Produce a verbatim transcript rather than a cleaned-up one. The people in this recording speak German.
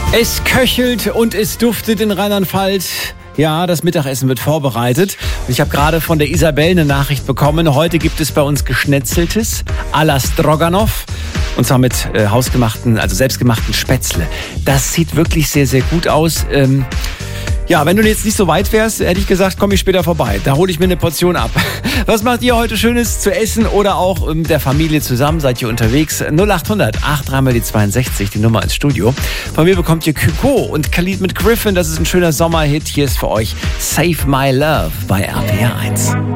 Es köchelt und es duftet in Rheinland-Pfalz. Ja, das Mittagessen wird vorbereitet. Ich habe gerade von der Isabel eine Nachricht bekommen. Heute gibt es bei uns Geschnetzeltes à la Stroganoff. Und zwar mit äh, hausgemachten, also selbstgemachten Spätzle. Das sieht wirklich sehr, sehr gut aus. Ähm, ja, wenn du jetzt nicht so weit wärst, hätte ich gesagt, komm ich später vorbei. Da hole ich mir eine Portion ab. Was macht ihr heute Schönes zu essen oder auch mit ähm, der Familie zusammen? Seid ihr unterwegs? null acht hundert acht drei mal die zweiundsechzig, die Nummer ins Studio. Von mir bekommt ihr Kygo und Khalid mit Griffin. Das ist ein schöner Sommerhit. Hier ist für euch Save My Love bei R P R eins.